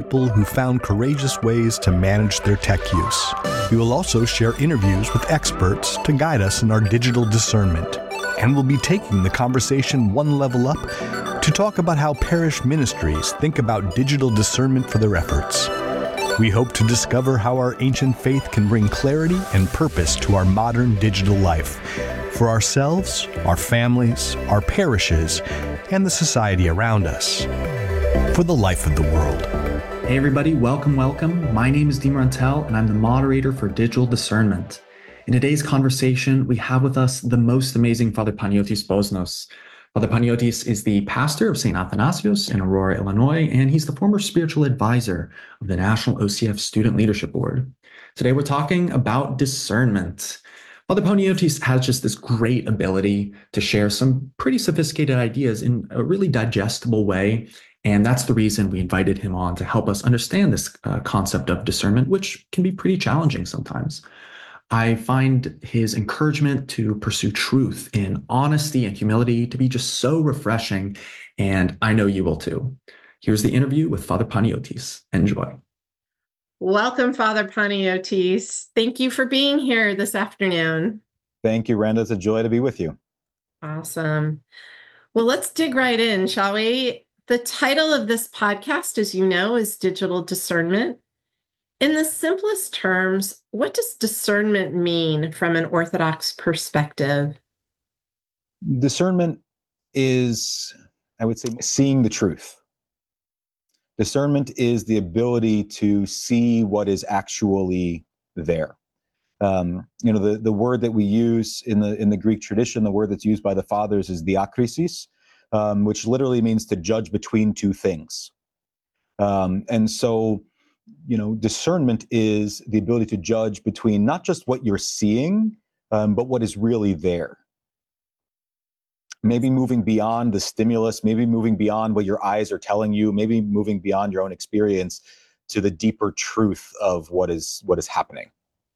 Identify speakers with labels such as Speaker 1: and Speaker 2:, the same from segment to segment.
Speaker 1: people who found courageous ways to manage their tech use. We will also share interviews with experts to guide us in our digital discernment. And we'll be taking the conversation one level up to talk about how parish ministries think about digital discernment for their efforts. We hope to discover how our ancient faith can bring clarity and purpose to our modern digital life, for ourselves, our families, our parishes, and the society around us, for the life of the world.
Speaker 2: Hey everybody, welcome. My name is Dean Runtel, and I'm the moderator for Digital Discernment. In today's conversation, we have with us the most amazing Father Panagiotis Bosnos. Father Panagiotis is the pastor of St. Athanasius in Aurora, Illinois, and he's the former spiritual advisor of the National OCF Student Leadership Board. Today, we're talking about discernment. Father Panagiotis has just this great ability to share some pretty sophisticated ideas in a really digestible way, and that's the reason we invited him on to help us understand this concept of discernment, which can be pretty challenging sometimes. I find his encouragement to pursue truth in honesty and humility to be just so refreshing, and I know you will too. Here's the interview with Father Panagiotis. Enjoy.
Speaker 3: Welcome, Father Panagiotis. Thank you for being here this afternoon.
Speaker 4: Thank you, Randa. It's a joy to be with you.
Speaker 3: Awesome. Well, let's dig right in, shall we? The title of this podcast, as you know, is Digital Discernment. In the simplest terms, what does discernment mean from an Orthodox perspective?
Speaker 4: Discernment is, I would say, seeing the truth. Discernment is the ability to see what is actually there. The word that we use in the Greek tradition, the word that's used by the fathers is diakrisis, which literally means to judge between two things. And so, discernment is the ability to judge between not just what you're seeing, but what is really there. Maybe moving beyond the stimulus, maybe moving beyond what your eyes are telling you, maybe moving beyond your own experience to the deeper truth of what is happening.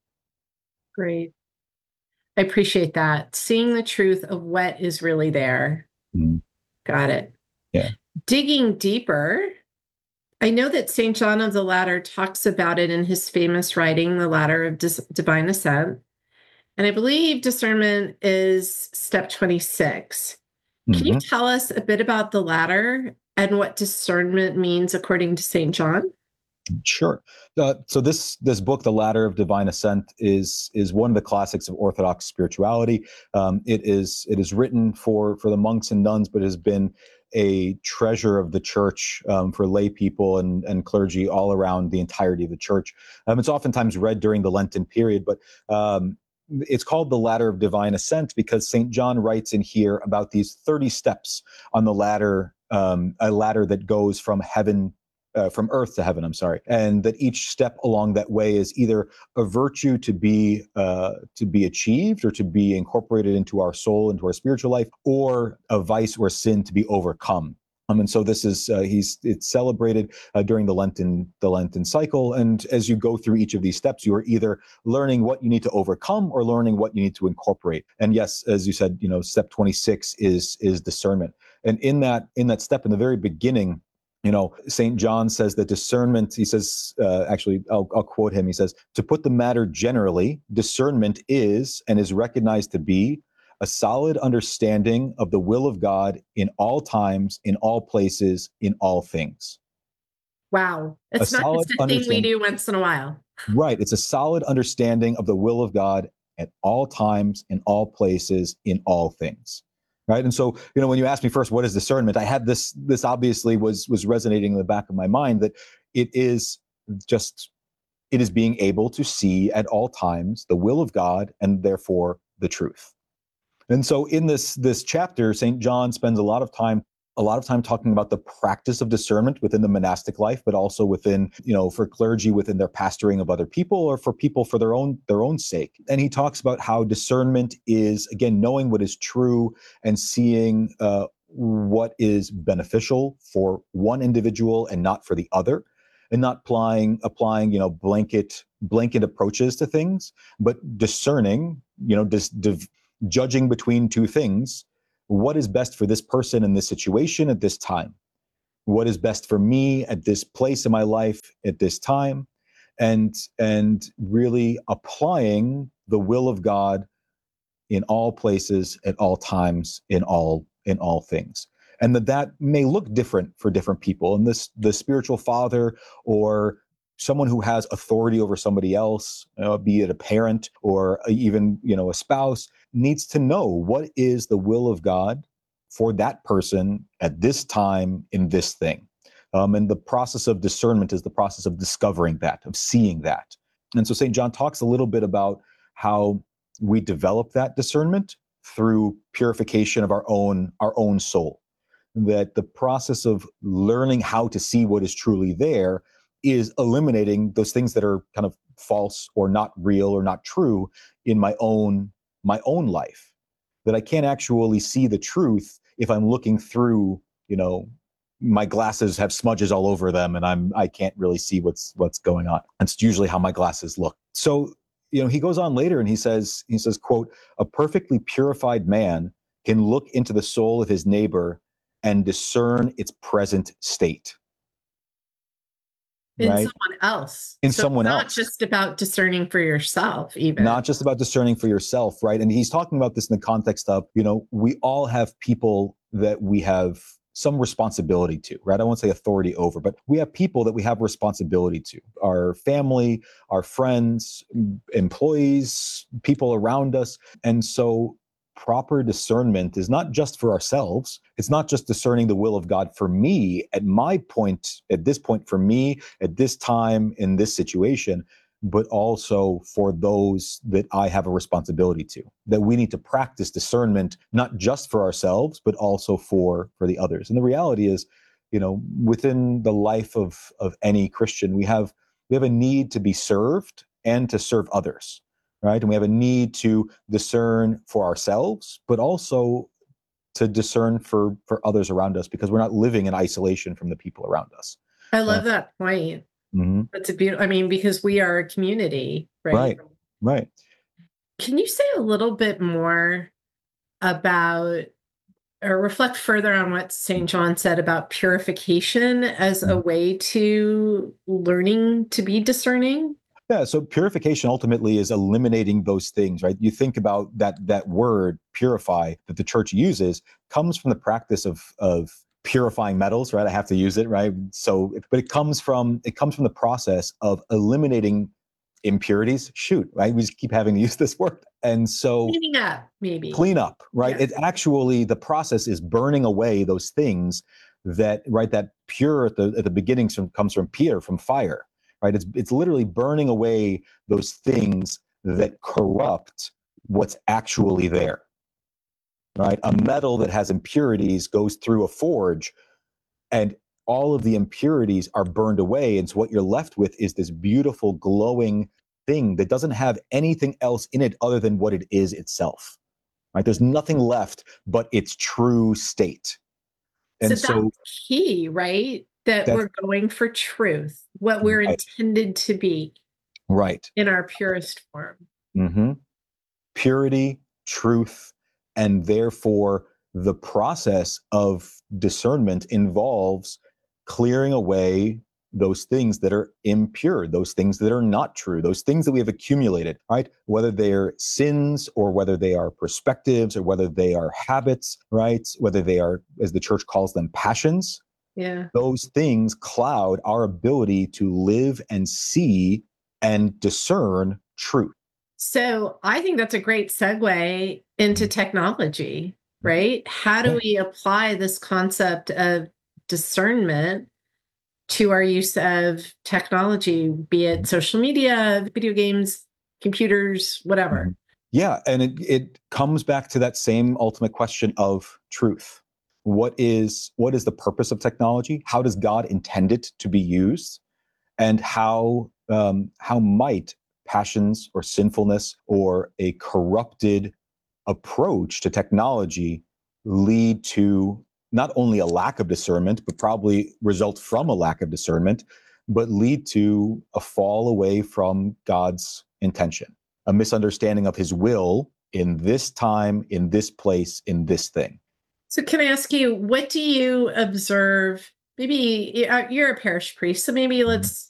Speaker 3: Great. I appreciate that. Seeing the truth of what is really there.
Speaker 4: Mm-hmm.
Speaker 3: Got it.
Speaker 4: Yeah.
Speaker 3: Digging deeper, I know that St. John of the Ladder talks about it in his famous writing, The Ladder of Divine Ascent. And I believe discernment is step 26. Can you tell us a bit about the ladder and what discernment means according to St. John?
Speaker 4: Sure. So this book, The Ladder of Divine Ascent, is one of the classics of Orthodox spirituality. It is written for the monks and nuns, but has been a treasure of the church for lay people and clergy all around the entirety of the church. It's oftentimes read during the Lenten period, but it's called the Ladder of Divine Ascent because St. John writes in here about these 30 steps on the ladder, a ladder that goes from earth to heaven, and that each step along that way is either a virtue to be achieved or to be incorporated into our soul, into our spiritual life, or a vice or sin to be overcome. And so this is it's celebrated during the Lenten cycle. And as you go through each of these steps, you are either learning what you need to overcome or learning what you need to incorporate. And yes, as you said, step 26 is discernment. And in that step, in the very beginning, St. John says that discernment, he says, I'll quote him. He says, to put the matter generally, discernment is and is recognized to be a solid understanding of the will of God in all times, in all places, in all things.
Speaker 3: Wow. It's not just a thing we do once in a while.
Speaker 4: Right. It's a solid understanding of the will of God at all times, in all places, in all things. Right. And so, when you asked me first, what is discernment? I had this obviously was resonating in the back of my mind that it is being able to see at all times the will of God and therefore the truth. And so in this chapter, St. John spends a lot of time talking about the practice of discernment within the monastic life, but also within, for clergy within their pastoring of other people or for people for their own sake. And he talks about how discernment is, again, knowing what is true and seeing what is beneficial for one individual and not for the other, and not applying blanket approaches to things, but discerning, judging between two things. What is best for this person in this situation at this time? What is best for me at this place in my life at this time, and really applying the will of God in all places, at all times, in all things. And that may look different for different people. And the spiritual father or someone who has authority over somebody else, be it a parent or even a spouse, needs to know what is the will of God for that person at this time in this thing. And the process of discernment is the process of discovering that, of seeing that. And so St. John talks a little bit about how we develop that discernment through purification of our own soul. That the process of learning how to see what is truly there is eliminating those things that are kind of false or not real or not true in my own life. That I can't actually see the truth if I'm looking through, my glasses have smudges all over them and I can't really see what's going on. That's usually how my glasses look. So, he goes on later and he says, quote, "A perfectly purified man can look into the soul of his neighbor and discern its present state."
Speaker 3: In
Speaker 4: right?
Speaker 3: someone else.
Speaker 4: In
Speaker 3: So
Speaker 4: someone
Speaker 3: it's not
Speaker 4: else.
Speaker 3: just about discerning for yourself, even.
Speaker 4: Not just about discerning for yourself, right? And he's talking about this in the context of, we all have people that we have some responsibility to, right? I won't say authority over, but we have people that we have responsibility to. Our family, our friends, employees, people around us. And so proper discernment is not just for ourselves. It's not just discerning the will of God for me at this point for me, at this time, in this situation, but also for those that I have a responsibility to, that we need to practice discernment, not just for ourselves, but also for the others. And the reality is, within the life of any Christian, we have a need to be served and to serve others, right? And we have a need to discern for ourselves, but also to discern for others around us, because we're not living in isolation from the people around us.
Speaker 3: I love that point.
Speaker 4: Mm-hmm.
Speaker 3: That's a beautiful, because we are a community, right?
Speaker 4: Right.
Speaker 3: Can you say a little bit more about, or reflect further on what St. John said about purification as a way to learning to be discerning?
Speaker 4: Yeah, so purification ultimately is eliminating those things, right? You think about that word purify that the church uses comes from the practice of purifying metals, right? I have to use it, right? So, but it comes from the process of eliminating impurities. Right? We just keep having to use this word. And so
Speaker 3: Cleaning up, maybe.
Speaker 4: Clean up, right?
Speaker 3: Yeah.
Speaker 4: It's actually, the process is burning away those things that pure at the beginning comes from pure, from fire, right? It's literally burning away those things that corrupt what's actually there, right? A metal that has impurities goes through a forge and all of the impurities are burned away. And so what you're left with is this beautiful glowing thing that doesn't have anything else in it other than what it is itself, right? There's nothing left but its true state. And
Speaker 3: so that's key, right? That we're going for truth, what we're intended to be.
Speaker 4: Right.
Speaker 3: In our purest form.
Speaker 4: Mm-hmm. Purity, truth, and therefore the process of discernment involves clearing away those things that are impure, those things that are not true, those things that we have accumulated, right? Whether they're sins or whether they are perspectives or whether they are habits, right? Whether they are, as the church calls them, passions.
Speaker 3: Yeah.
Speaker 4: Those things cloud our ability to live and see and discern truth.
Speaker 3: So I think that's a great segue into technology, right? How do we apply this concept of discernment to our use of technology, be it social media, video games, computers, whatever?
Speaker 4: Yeah, and it comes back to that same ultimate question of truth. What is the purpose of technology? How does God intend it to be used? And how might passions or sinfulness or a corrupted approach to technology lead to not only a lack of discernment, but probably result from a lack of discernment, but lead to a fall away from God's intention, a misunderstanding of his will in this time, in this place, in this thing.
Speaker 3: So can I ask you, what do you observe? Maybe you're a parish priest, so maybe let's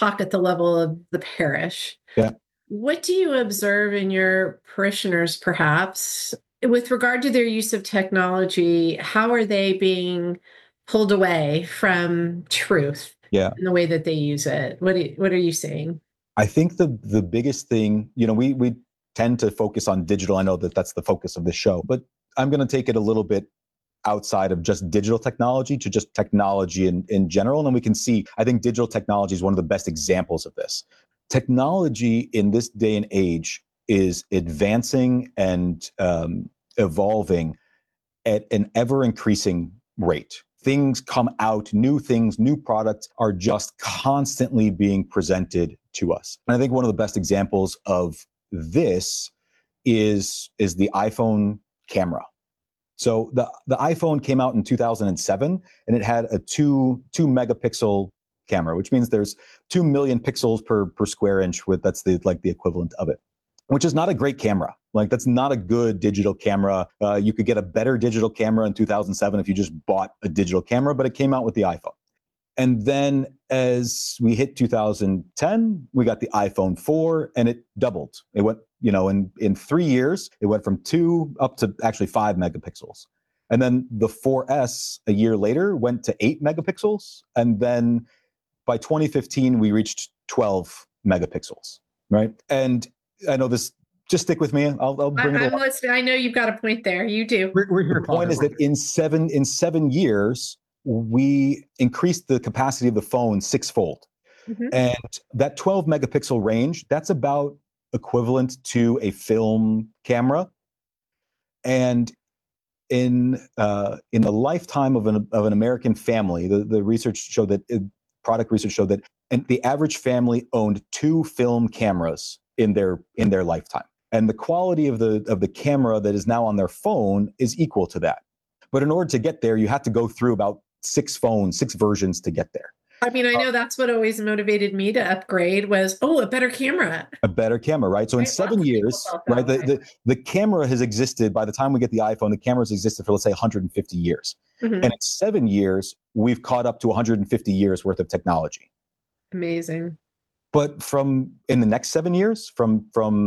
Speaker 3: talk at the level of the parish.
Speaker 4: Yeah.
Speaker 3: What do you observe in your parishioners, perhaps, with regard to their use of technology? How are they being pulled away from truth
Speaker 4: Yeah.
Speaker 3: in the way that they use it? What are you saying?
Speaker 4: I think the biggest thing, we tend to focus on digital. I know that that's the focus of the show, but I'm going to take it a little bit outside of just digital technology to just technology in general. And then we can see, I think digital technology is one of the best examples of this. Technology in this day and age is advancing and evolving at an ever increasing rate. Things come out, new things, new products are just constantly being presented to us. And I think one of the best examples of this is the iPhone camera. So the iPhone came out in 2007, and it had a two megapixel camera, which means there's 2 million pixels per square inch. That's the equivalent of it, which is not a great camera. Like, that's not a good digital camera. You could get a better digital camera in 2007 if you just bought a digital camera, but it came out with the iPhone. And then as we hit 2010, we got the iPhone 4, and it doubled. It went, in 3 years, it went from 2 up to actually 5 megapixels. And then the 4S a year later went to 8 megapixels. And then by 2015, we reached 12 megapixels, right? And I know this, just stick with me. I'll bring it
Speaker 3: I'm
Speaker 4: along.
Speaker 3: listening. I know you've got a point there. You do.
Speaker 2: We're here.
Speaker 4: The point is that in seven years, we increased the capacity of the phone 6-fold.
Speaker 3: Mhm.
Speaker 4: And that 12 megapixel range, that's about equivalent to a film camera. And in the lifetime of an American family, the research showed that product research showed that and the average family owned 2 film cameras in their lifetime. And the quality of the camera that is now on their phone is equal to that. But in order to get there, you have to go through about 6 versions to get there.
Speaker 3: I mean, I know that's what always motivated me to upgrade was, a better camera.
Speaker 4: A better camera, right? So in
Speaker 3: Right,
Speaker 4: 7
Speaker 3: lots of people
Speaker 4: years,
Speaker 3: felt that
Speaker 4: right,
Speaker 3: way.
Speaker 4: the camera has existed, by the time we get the iPhone, the camera has existed for, let's say, 150 years.
Speaker 3: Mhm.
Speaker 4: And in 7 years, we've caught up to 150 years worth of technology.
Speaker 3: Amazing.
Speaker 4: But in the next 7 years, from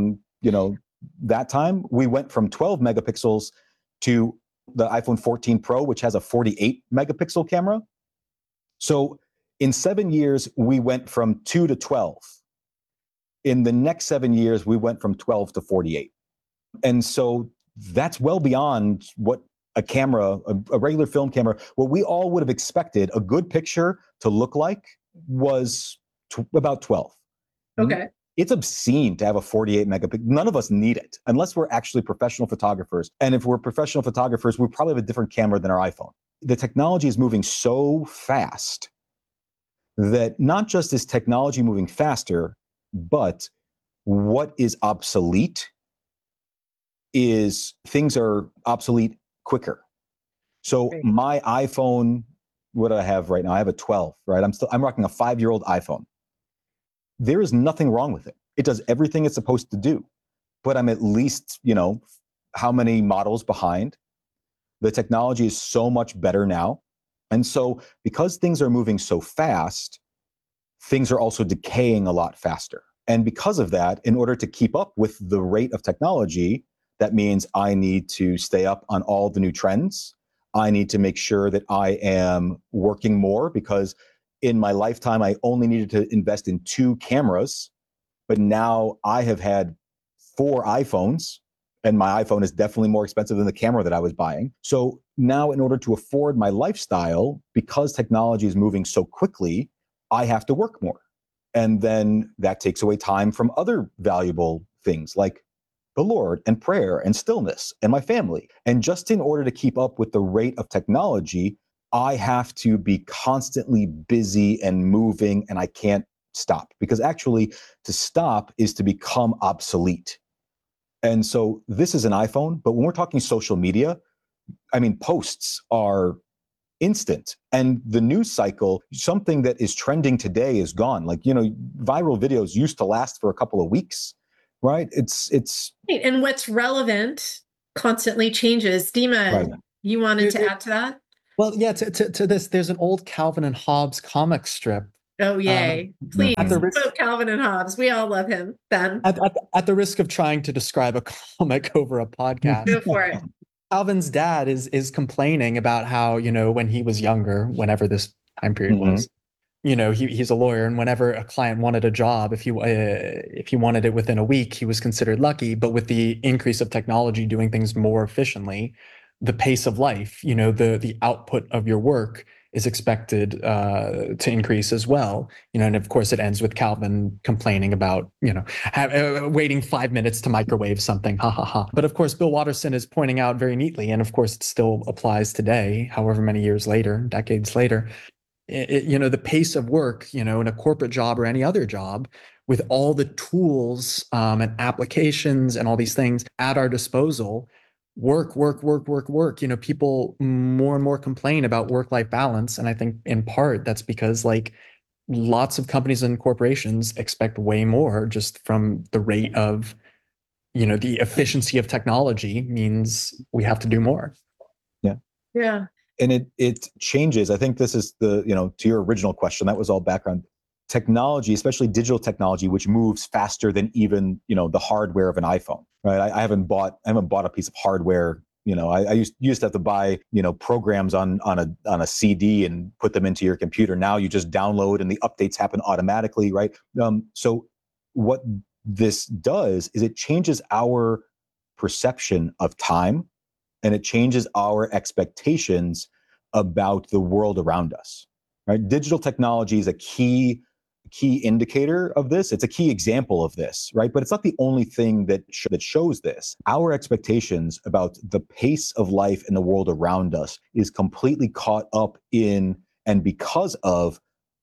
Speaker 4: that time, we went from 12 megapixels to the iPhone 14 Pro, which has a 48 megapixel camera. So in 7 years, we went from 2 to 12. In the next 7 years, we went from 12 to 48. And so that's well beyond what a camera, a regular film camera, what we all would have expected a good picture to look like was about 12.
Speaker 3: Okay.
Speaker 4: It's obscene to have a 48 megapixel. None of us need it unless we're actually professional photographers. And if we're professional photographers, we probably have a different camera than our iPhone. The technology is moving so fast that not just is technology moving faster, but what is obsolete is things are obsolete quicker. So
Speaker 3: Right.
Speaker 4: my iPhone, what do I have right now? I have a 12, right? I'm rocking a 5-year-old iPhone. There is nothing wrong with it. It does everything it's supposed to do, but I'm at least, how many models behind? The technology is so much better now. And so because things are moving so fast, things are also decaying a lot faster. And because of that, in order to keep up with the rate of technology, that means I need to stay up on all the new trends. I need to make sure that I am working more, because in my lifetime, I only needed to invest in 2 cameras, but now I have had 4 iPhones, and my iPhone is definitely more expensive than the camera that I was buying. So now, in order to afford my lifestyle, because technology is moving so quickly, I have to work more. And then that takes away time from other valuable things like the Lord and prayer and stillness and my family. And just in order to keep up with the rate of technology, I have to be constantly busy and moving, and I can't stop, because actually to stop is to become obsolete. And so this is an iPhone, but when we're talking social media, I mean, posts are instant. And the news cycle, something that is trending today is gone. Like, viral videos used to last for a couple of weeks, right? It's
Speaker 3: Right. And what's relevant constantly changes. Dima,
Speaker 4: right.
Speaker 3: you wanted to
Speaker 2: There-
Speaker 3: add to that?
Speaker 2: Well, yeah, to this, there's an old Calvin and Hobbes comic strip
Speaker 3: Oh, yay. Please
Speaker 2: At the risk
Speaker 3: quote Calvin and Hobbes. We all love him. Ben,
Speaker 2: at the risk of trying to describe a comic over a podcast,
Speaker 3: go for it.
Speaker 2: Calvin's dad is complaining about how, when he was younger, whenever this time period
Speaker 4: Mhm.
Speaker 2: was, he's a lawyer, and whenever a client wanted a job, if he wanted it within a week, he was considered lucky. But with the increase of technology doing things more efficiently, the pace of life, the output of your work is expected to increase as well. And of course, it ends with Calvin complaining about, waiting 5 minutes to microwave something. Ha ha ha. But of course, Bill Watterson is pointing out very neatly, and of course, it still applies today, however many years later, decades later. The pace of work, in a corporate job or any other job, with all the tools and applications and all these things at our disposal, work. People more and more complain about work-life balance. And I think in part that's because lots of companies and corporations expect way more just from the rate of, the efficiency of technology means we have to do more.
Speaker 3: Yeah.
Speaker 4: And it changes. I think this is to your original question, that was all background. Technology, especially digital technology, which moves faster than even, the hardware of an iPhone, right? I haven't bought a piece of hardware. I used to have to buy, programs on a CD and put them into your computer. Now you just download and the updates happen automatically, right? So what this does is it changes our perception of time, and it changes our expectations about the world around us, right? Digital technology is a key indicator of this. It's a key example of this, right? But it's not the only thing that shows this. Our expectations about the pace of life in the world around us is completely caught up in and because of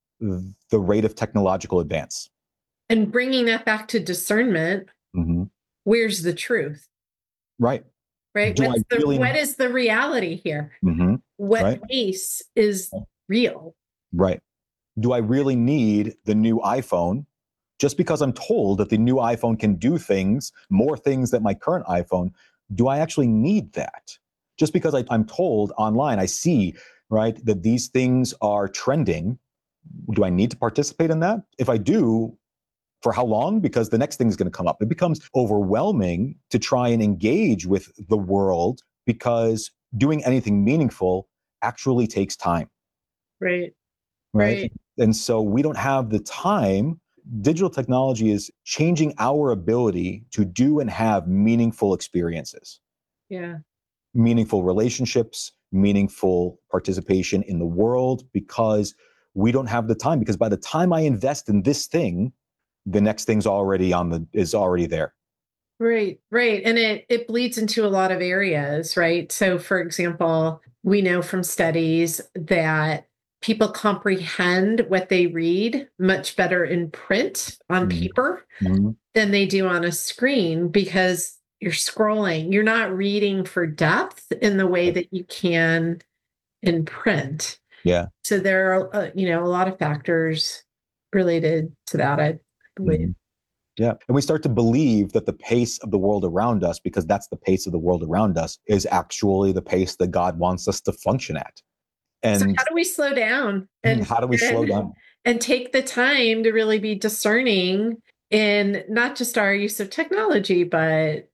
Speaker 4: the rate of technological advance.
Speaker 3: And bringing that back to discernment,
Speaker 4: Mm-hmm.
Speaker 3: where's the truth?
Speaker 4: Right.
Speaker 3: Right? What is the reality here?
Speaker 4: Mm-hmm.
Speaker 3: What
Speaker 4: Right.
Speaker 3: pace is real?
Speaker 4: Right. Do I really need the new iPhone just because I'm told that the new iPhone can do more things than my current iPhone? Do I actually need that? Just because I'm told online, I see, right, that these things are trending. Do I need to participate in that? If I do, for how long? Because the next thing is going to come up. It becomes overwhelming to try and engage with the world because doing anything meaningful actually takes time.
Speaker 3: Right.
Speaker 4: Right. And so we don't have the time. Digital technology is changing our ability to do and have meaningful experiences.
Speaker 3: Yeah.
Speaker 4: Meaningful relationships, meaningful participation in the world, because we don't have the time. Because by the time I invest in this thing, the next thing's already there.
Speaker 3: Right. And it bleeds into a lot of areas, right? So for example, we know from studies that people comprehend what they read much better in print on paper than they do on a screen, because you're scrolling. You're not reading for depth in the way that you can in print.
Speaker 4: Yeah.
Speaker 3: So there are, a lot of factors related to that, I believe.
Speaker 4: Yeah. And we start to believe that the pace of the world around us, because that's the pace of the world around us, is actually the pace that God wants us to function at. And
Speaker 3: so how do we slow down? And
Speaker 4: how do we slow down?
Speaker 3: And take the time to really be discerning in not just our use of technology, but,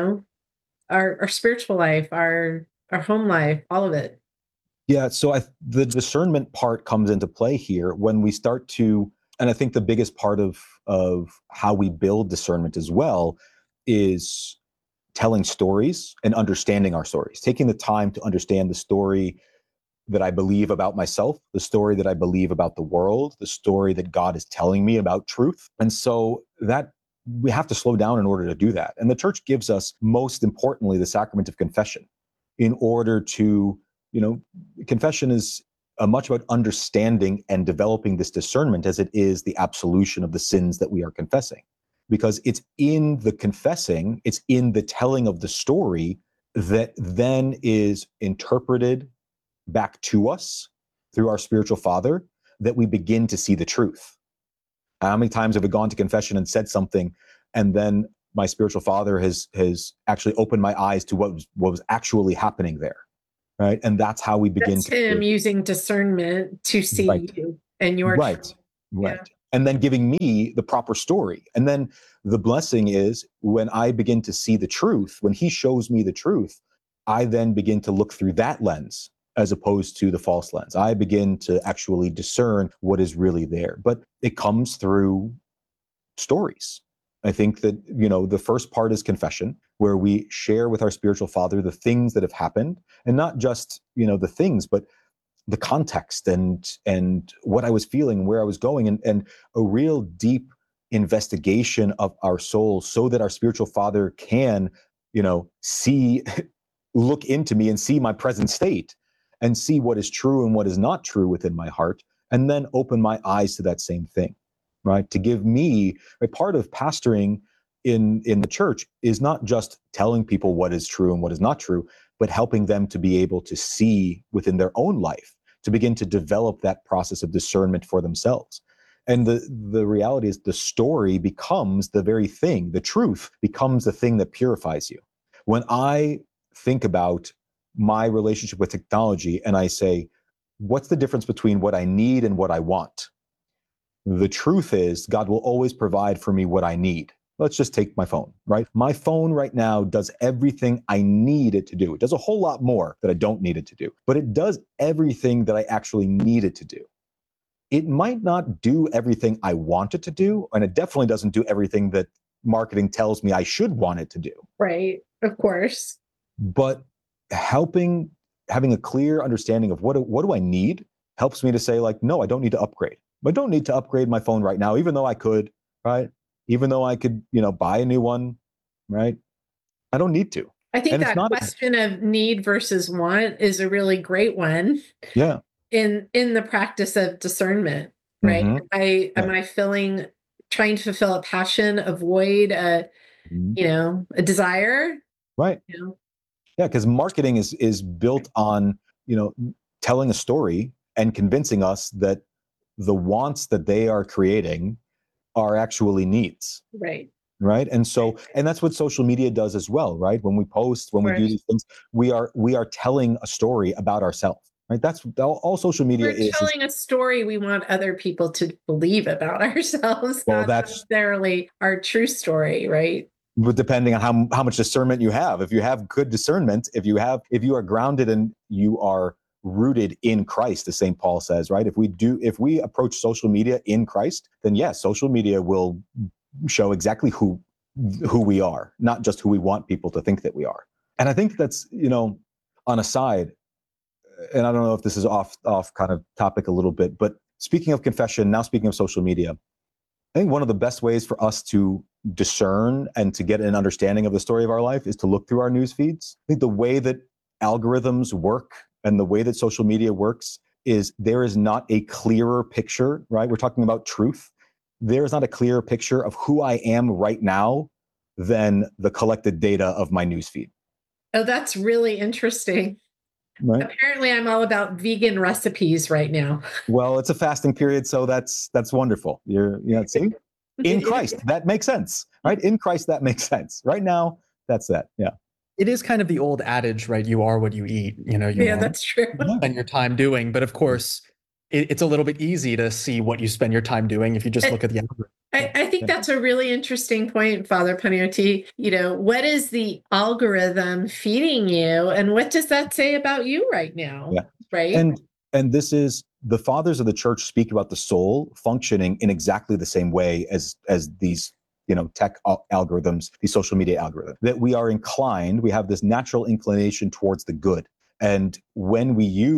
Speaker 3: our spiritual life, our home life, all of it.
Speaker 4: Yeah. So the discernment part comes into play here when we start to, and I think the biggest part of how we build discernment as well is telling stories and understanding our stories, taking the time to understand the story that I believe about myself, the story that I believe about the world, the story that God is telling me about truth. And so that we have to slow down in order to do that. And the church gives us, most importantly, the sacrament of confession in order to, confession is much about understanding and developing this discernment as it is the absolution of the sins that we are confessing. Because it's in the confessing, it's in the telling of the story that then is interpreted back to us through our spiritual father, that we begin to see the truth. How many times have we gone to confession and said something, and then my spiritual father has actually opened my eyes to what was actually happening there, right? And that's how we begin
Speaker 3: That's him using discernment to see you and your
Speaker 4: right.
Speaker 3: truth.
Speaker 4: Right.
Speaker 3: Yeah.
Speaker 4: And then giving me the proper story. And then the blessing is when I begin to see the truth, when he shows me the truth, I then begin to look through that lens as opposed to the false lens. I begin to actually discern what is really there. But it comes through stories. I think that, the first part is confession, where we share with our spiritual father the things that have happened, and not just, the things, but the context and what I was feeling, where I was going, and a real deep investigation of our souls so that our spiritual father can, see, look into me and see my present state and see what is true and what is not true within my heart, and then open my eyes to that same thing, right? To give me a part of pastoring in the church is not just telling people what is true and what is not true, but helping them to be able to see within their own life, to begin to develop that process of discernment for themselves. And the reality is the story becomes the very thing, the truth becomes the thing that purifies you. When I think about my relationship with technology and I say, what's the difference between what I need and what I want? The truth is, God will always provide for me what I need. Let's just take my phone, right? My phone right now does everything I need it to do. It does a whole lot more that I don't need it to do, but it does everything that I actually need it to do. It might not do everything I want it to do, and it definitely doesn't do everything that marketing tells me I should want it to do.
Speaker 3: Right. Of course.
Speaker 4: But having a clear understanding of what do I need helps me to say, like, no, I don't need to upgrade. I don't need to upgrade my phone right now, even though I could, right? Even though I could, buy a new one, right? I don't need to.
Speaker 3: I think
Speaker 4: And it's
Speaker 3: that
Speaker 4: not,
Speaker 3: question of need versus want is a really great one
Speaker 4: yeah.
Speaker 3: in the practice of discernment, right?
Speaker 4: Mhm.
Speaker 3: Am I trying to fulfill a passion, avoid
Speaker 4: Mhm.
Speaker 3: a desire?
Speaker 4: Right.
Speaker 3: You know?
Speaker 4: Yeah, because marketing is built on, telling a story and convincing us that the wants that they are creating are actually needs.
Speaker 3: Right.
Speaker 4: Right. And that's what social media does as well, right? When we post, when we do these things, we are telling a story about ourselves, right? That's all social media
Speaker 3: We're telling a story we want other people to believe about ourselves,
Speaker 4: well,
Speaker 3: not
Speaker 4: that's
Speaker 3: necessarily our true story, right?
Speaker 4: depending on how much discernment you have. If you have good discernment, if you are grounded and you are rooted in Christ, as St. Paul says, right? If we approach social media in Christ, then yes, social media will show exactly who we are, not just who we want people to think that we are. And I think that's, on a side, and I don't know if this is off kind of topic a little bit, but speaking of confession, now speaking of social media, I think one of the best ways for us to discern and to get an understanding of the story of our life is to look through our news feeds. I think the way that algorithms work and the way that social media works is there is not a clearer picture, right? We're talking about truth. There is not a clearer picture of who I am right now than the collected data of my news feed.
Speaker 3: Oh, that's really interesting.
Speaker 4: Right.
Speaker 3: Apparently, I'm all about vegan recipes right now.
Speaker 4: Well, it's a fasting period, so that's wonderful. See, in Christ, that makes sense, right? In Christ, that makes sense. Right now, that's that. Yeah.
Speaker 2: It is kind of the old adage, right? You are what you eat.
Speaker 3: Yeah, that's true.
Speaker 2: Spend your time doing. But of course, it's a little bit easy to see what you spend your time doing if you just look at the algorithm.
Speaker 3: I think that's a really interesting point, Father Panayotis. What is the algorithm feeding you, and what does that say about you right now?
Speaker 4: Yeah.
Speaker 3: Right.
Speaker 4: And this is the fathers of the church speak about the soul functioning in exactly the same way as these tech algorithms, these social media algorithms, that we are inclined, we have this natural inclination towards the good. And when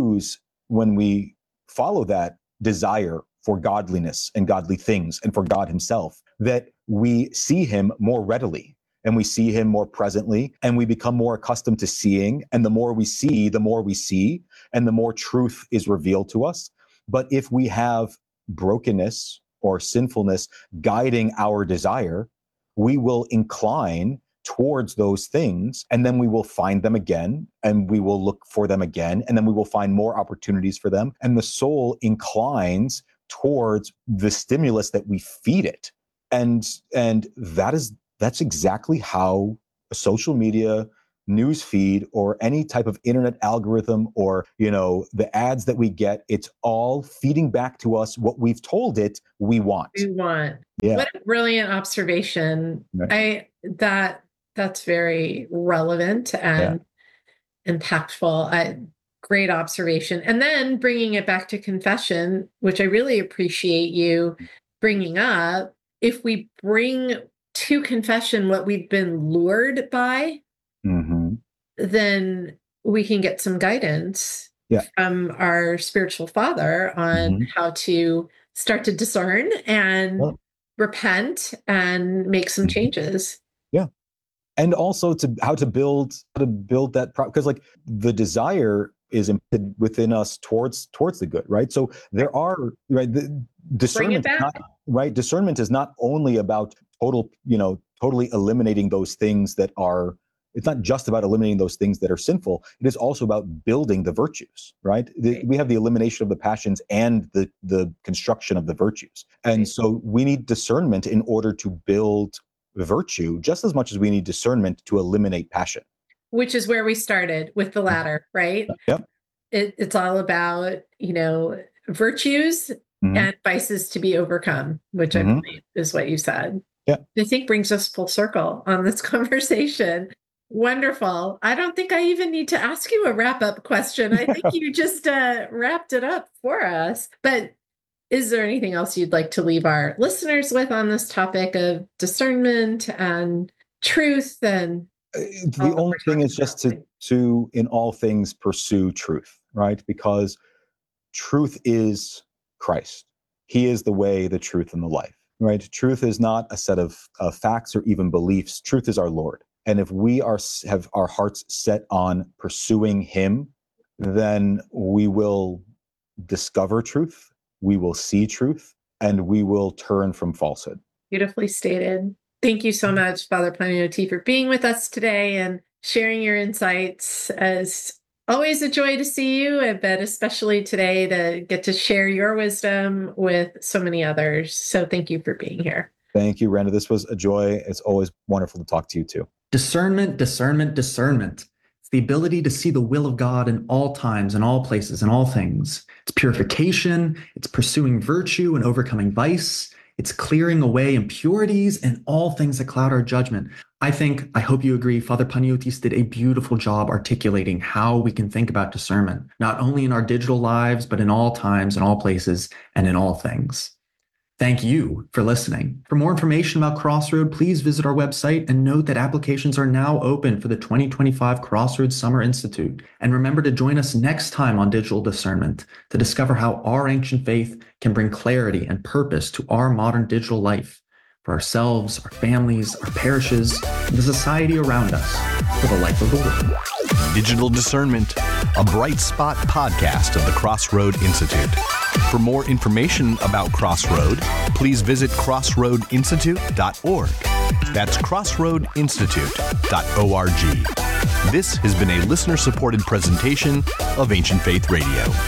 Speaker 4: we follow that desire for godliness and godly things and for God himself, that we see him more readily and we see him more presently and we become more accustomed to seeing. And the more we see, the more we see, and the more truth is revealed to us. But if we have brokenness or sinfulness guiding our desire, we will incline towards those things, and then we will find them again, and we will look for them again, and then we will find more opportunities for them. And the soul inclines towards the stimulus that we feed it. And that's exactly how social media, news feed or any type of internet algorithm or, the ads that we get, it's all feeding back to us what we've told it we want.
Speaker 3: Yeah. What a brilliant observation. Right. That's very relevant and impactful. Great observation. And then bringing it back to confession, which I really appreciate you bringing up. If we bring to confession what we've been lured by, then we can get some guidance from our spiritual father on how to start to discern and repent and make some changes. Yeah.
Speaker 4: And also how to build that, because like the desire is impeded within us towards the good, right? So there are, right, the discernment, discernment is not only about totally eliminating those things that are, it's not just about eliminating those things that are sinful. It is also about building the virtues, right? We have the elimination of the passions and the construction of the virtues. And so we need discernment in order to build virtue just as much as we need discernment to eliminate passion.
Speaker 3: Which is where we started with the latter, right?
Speaker 4: Yep.
Speaker 3: It's all about, virtues and vices to be overcome, which I believe is what you said.
Speaker 4: Yeah.
Speaker 3: I think brings us full circle on this conversation. Wonderful. I don't think I even need to ask you a wrap-up question. I think you just wrapped it up for us. But is there anything else you'd like to leave our listeners with on this topic of discernment and truth? And
Speaker 4: the only thing is just to in all things pursue truth, right? Because truth is Christ. He is the way, the truth, and the life, right? Truth is not a set of facts or even beliefs. Truth is our Lord. And if we have our hearts set on pursuing him, then we will discover truth, we will see truth, and we will turn from falsehood.
Speaker 3: Beautifully stated. Thank you so much, Father Panayotis, for being with us today and sharing your insights. As always, a joy to see you, but especially today to get to share your wisdom with so many others. So thank you for being here.
Speaker 4: Thank you, Randa. This was a joy. It's always wonderful to talk to you too.
Speaker 2: Discernment, discernment, discernment. It's the ability to see the will of God in all times, in all places, in all things. It's purification. It's pursuing virtue and overcoming vice. It's clearing away impurities and all things that cloud our judgment. I hope you agree, Father Panayotis did a beautiful job articulating how we can think about discernment, not only in our digital lives, but in all times, in all places, and in all things. Thank you for listening. For more information about Crossroad, please visit our website and note that applications are now open for the 2025 Crossroads Summer Institute. And remember to join us next time on Digital Discernment to discover how our ancient faith can bring clarity and purpose to our modern digital life, for ourselves, our families, our parishes, and the society around us, for the life of the world.
Speaker 1: Digital Discernment, a Bright Spot podcast of the Crossroad Institute. For more information about Crossroad, please visit crossroadinstitute.org. That's crossroadinstitute.org. This has been a listener-supported presentation of Ancient Faith Radio.